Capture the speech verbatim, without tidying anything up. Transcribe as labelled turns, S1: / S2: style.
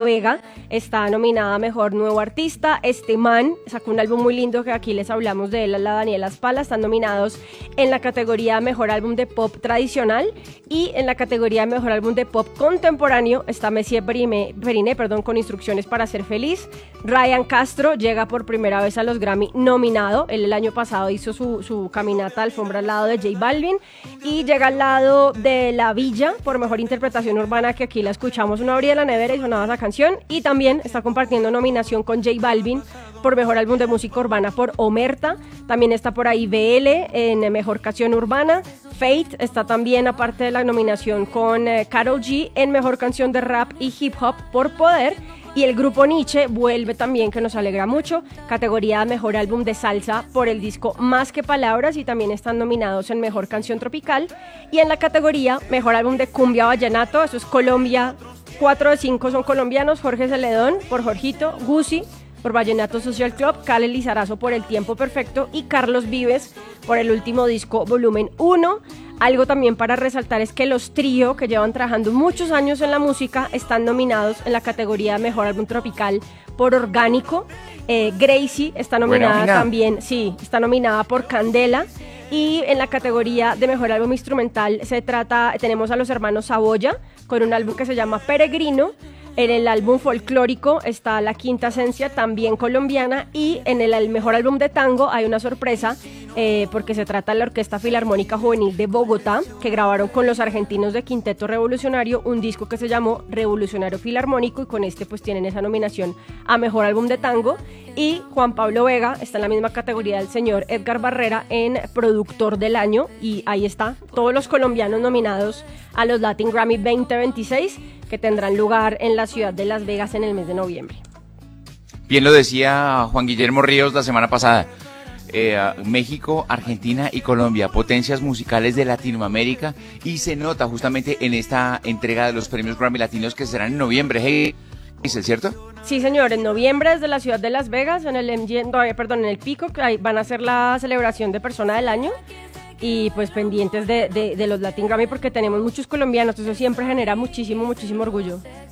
S1: Vega está nominada a Mejor Nuevo Artista. Este man sacó un álbum muy lindo que aquí les hablamos de él, la Daniela Spala. Están nominados en la categoría Mejor Álbum de Pop Tradicional y en la categoría Mejor Álbum de Pop Contemporáneo está Messier Periné, Periné perdón, con Instrucciones para Ser Feliz. Ryan Castro llega por primera vez a los Grammy nominado. Él el año pasado hizo su, su caminata alfombra al lado de J Balvin y llega al lado de La Villa por Mejor Interpretación Urbana, que aquí la escuchamos, una abría la nevera y sonaba esa canción, y también está compartiendo nominación con J Balvin por Mejor Álbum de Música Urbana por Omerta. También está por ahí B L en Mejor Canción Urbana. Fate está también, aparte de la nominación, con eh, Karol G en Mejor Canción de Rap y Hip Hop por Poder. Y el grupo Nietzsche vuelve también, que nos alegra mucho, categoría Mejor Álbum de Salsa por el disco Más que Palabras, y también están nominados en Mejor Canción Tropical. Y en la categoría Mejor Álbum de Cumbia Vallenato, eso es Colombia, cuatro de cinco son colombianos: Jorge Celedón por Jorgito, Guzzi por Vallenato Social Club, Kale Lizarazo por El Tiempo Perfecto y Carlos Vives por el último disco Volumen uno. Algo también para resaltar es que los Trío, que llevan trabajando muchos años en la música, están nominados en la categoría Mejor Álbum Tropical por Orgánico. Eh, Gracie está nominada también, sí, está nominada por Candela. Y en la categoría de Mejor Álbum Instrumental se trata, tenemos a los hermanos Saboya con un álbum que se llama Peregrino. En el álbum folclórico está La Quinta Esencia, también colombiana, y en el, el mejor álbum de tango hay una sorpresa, eh, porque se trata de la Orquesta Filarmónica Juvenil de Bogotá, que grabaron con los argentinos de Quinteto Revolucionario un disco que se llamó Revolucionario Filarmónico, y con este pues tienen esa nominación a mejor álbum de tango. Y Juan Pablo Vega está en la misma categoría del señor Edgar Barrera en Productor del Año, y ahí está, todos los colombianos nominados a los Latin Grammy veinte veintiséis, que tendrán lugar en la ciudad de Las Vegas en el mes de noviembre.
S2: Bien lo decía Juan Guillermo Ríos la semana pasada. Eh, México, Argentina y Colombia, potencias musicales de Latinoamérica, y se nota justamente en esta entrega de los premios Grammy Latinos que serán en noviembre. Hey, ¿es cierto?
S1: Sí, señor, en noviembre desde la ciudad de Las Vegas, en el M G M, no, perdón, en el Peacock, ahí van a hacer la celebración de Persona del Año. Y pues pendientes de, de, de los Latin Grammy, porque tenemos muchos colombianos, eso siempre genera muchísimo, muchísimo orgullo.